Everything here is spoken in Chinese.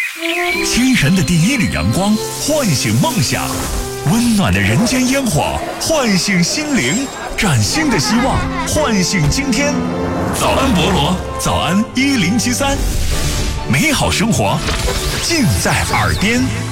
清晨的第一缕阳光唤醒梦想，温暖的人间烟火唤醒心灵，崭新的希望唤醒今天。早安博罗，早安1073，美好生活尽在耳边。